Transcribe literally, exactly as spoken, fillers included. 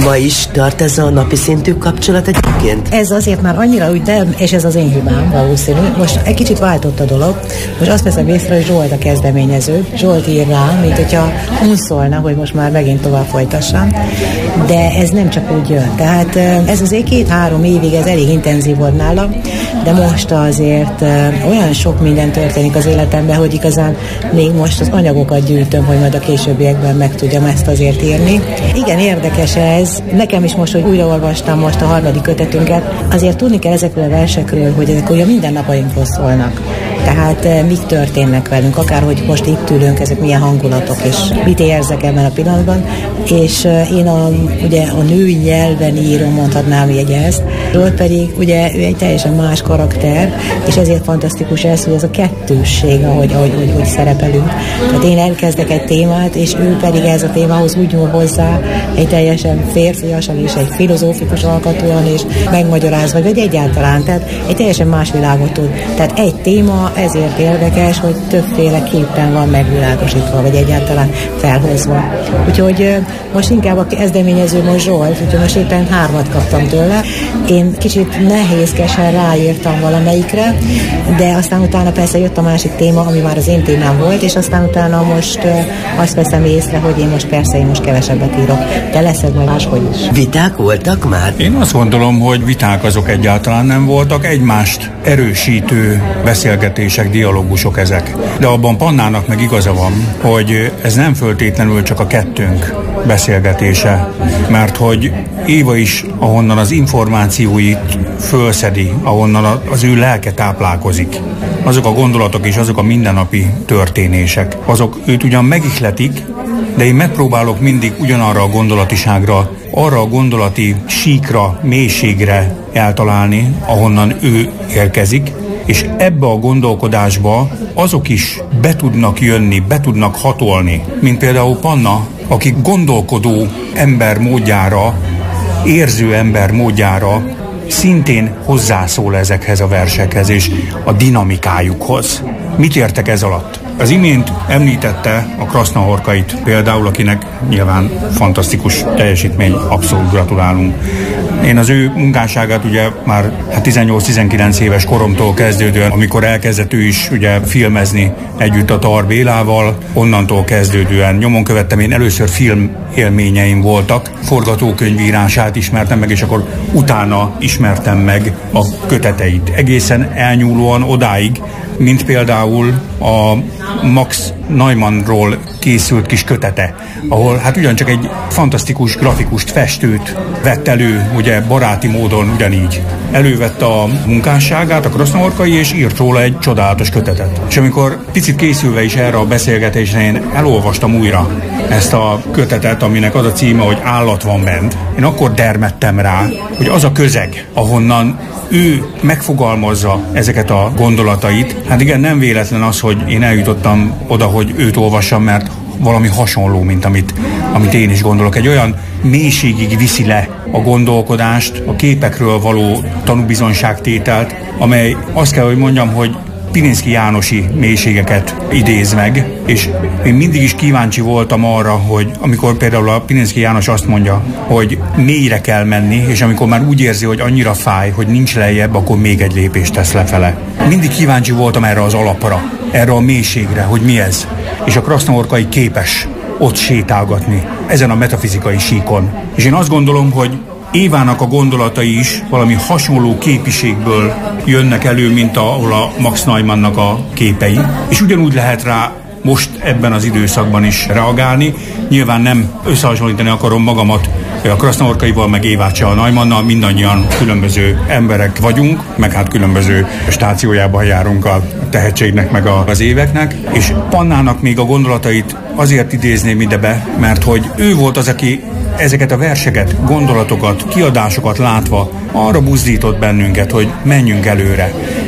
Ma is tart ez a napi szintű kapcsolat egyébként? Ez azért már annyira úgy nem, és ez az én hibám valószínű. Most egy kicsit váltott a dolog. Most azt veszem észre, hogy Zsolt a kezdeményező. Zsolt ír rá, mint hogyha unszolna, hogy most már megint tovább folytassam. De ez nem csak úgy jön. Tehát ez azért két-három évig ez elég intenzív volt nálam, de most azért olyan sok minden történik az életemben, hogy igazán még most az anyagokat gyűjtöm, hogy majd a későbbiekben meg tudjam ezt azért írni. Igen, érdekes ez. Nekem is most, hogy újraolvastam most a harmadik kötetünket, azért tudni kell ezekről a versekről, hogy ezek ugye mindennapjainkról szólnak. Tehát mik történnek velünk, akárhogy most itt ülünk, ezek milyen hangulatok, és mit érzek ebben a pillanatban. És én a, ugye a női nyelven írom, mondhatnám így ezt. Zsolt pedig ugye ő egy teljesen más karakter, és ezért fantasztikus ez, hogy ez a kettősség, ahogy, ahogy, ahogy, ahogy szerepelünk. Tehát én elkezdek egy témát, és ő pedig ez a témához úgy nyúl hozzá, egy teljesen férfiasan és egy filozófikus alkatúan, és megmagyarázva, vagy egyáltalán, tehát egy teljesen más világot tud. Tehát egy téma ezért érdekes, hogy többféleképpen van megvilágosítva, vagy egyáltalán felhozva. Úgyhogy most inkább a kezdeményező most Zsolt, úgyhogy most éppen hármat kaptam tőle. Én kicsit nehézkesen ráírtam valamelyikre, de aztán utána persze jött a másik téma, ami már az én témám volt, és aztán utána most azt veszem észre, hogy én most persze én most kevesebbet írok, de leszek majd máshogy is. Viták voltak már? Én azt gondolom, hogy viták azok egyáltalán nem voltak, egymást erősítő beszélgetések, dialógusok ezek. De abban Pannának meg igaza van, hogy ez nem föltétlenül csak a kettőnk beszélgetése, mert hogy Éva is, ahonnan az információit fölszedi, ahonnan az ő lelke táplálkozik. Azok a gondolatok és azok a mindennapi történések, azok őt ugyan megihletik, de én megpróbálok mindig ugyanarra a gondolatiságra, arra a gondolati síkra, mélységre eltalálni, ahonnan ő érkezik, és ebbe a gondolkodásba azok is be tudnak jönni, be tudnak hatolni, mint például Panna, aki gondolkodó ember módjára, érző ember módjára szintén hozzászól ezekhez a versekhez és a dinamikájukhoz. Mit értek ez alatt? Az imént említette a Krasznahorkait például, akinek nyilván fantasztikus teljesítmény, abszolút gratulálunk. Én az ő munkásságát ugye már hát tizennyolc-tizenkilenc éves koromtól kezdődően, amikor elkezdett ő is ugye filmezni együtt a Tar Bélával, onnantól kezdődően nyomon követtem, én először film élményeim voltak, forgatókönyvírását ismertem meg, és akkor utána ismertem meg a köteteit. Egészen elnyúlóan odáig, mint például a Max Neumannról készült kis kötete, ahol hát ugyancsak egy fantasztikus grafikust, festőt vett elő, ugye baráti módon ugyanígy. Elővette a munkásságát, a Krasznahorkai, és írt róla egy csodálatos kötetet. És amikor picit készülve is erre a beszélgetésre, én elolvastam újra ezt a kötetet, aminek az a címe, hogy Állat van bent. Én akkor dermedtem rá, hogy az a közeg, ahonnan ő megfogalmazza ezeket a gondolatait. Hát igen, nem véletlen az, hogy én eljutottam oda, hogy őt olvassam, mert valami hasonló, mint amit, amit én is gondolok. Egy olyan mélységig viszi le a gondolkodást, a képekről való tanúbizonyságtételt, amely azt kell, hogy mondjam, hogy Pilinszky Jánosi mélységeket idéz meg, és én mindig is kíváncsi voltam arra, hogy amikor például a Pilinszky János azt mondja, hogy mélyre kell menni, és amikor már úgy érzi, hogy annyira fáj, hogy nincs lejjebb, akkor még egy lépést tesz lefele. Mindig kíváncsi voltam erre az alapra, erre a mélységre, hogy mi ez. És a Krasznahorkai képes ott sétálgatni, ezen a metafizikai síkon. És én azt gondolom, hogy Évának a gondolatai is valami hasonló képiségből jönnek elő, mint ahol a Max Neumannnak a képei. És ugyanúgy lehet rá most ebben az időszakban is reagálni. Nyilván nem összehasonlítani akarom magamat a Krasznahorkaival, meg Évát se a Neumannal, mindannyian különböző emberek vagyunk, meg hát különböző stációjában járunk a tehetségnek, meg az éveknek, és Pannának még a gondolatait azért idézném ide be, mert hogy ő volt az, aki ezeket a verseket, gondolatokat, kiadásokat látva arra buzdított bennünket, hogy menjünk előre.